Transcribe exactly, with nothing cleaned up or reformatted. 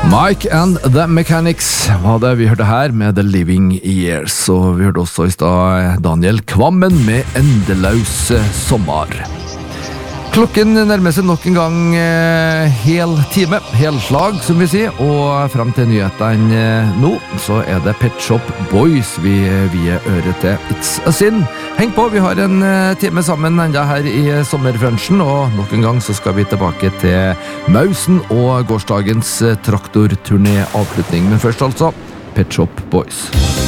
Mike and the Mechanics var det vi hørte her med The Living Years, og vi hørte også i stad Daniel Kvammen med Endeløs sommer. Klokken nærmer seg nok en gang eh, hel time, helslag som vi sier, og frem til nyhetene eh, nå, så er det Pet Shop Boys vi vier øret til It's a Sin. Heng på, vi har en eh, time sammen enda her i sommerfrønsjen, og nok en gang så skal vi tilbake til Mausen og gårsdagens eh, traktorturné avslutning. Men først altså, Pet Shop Boys.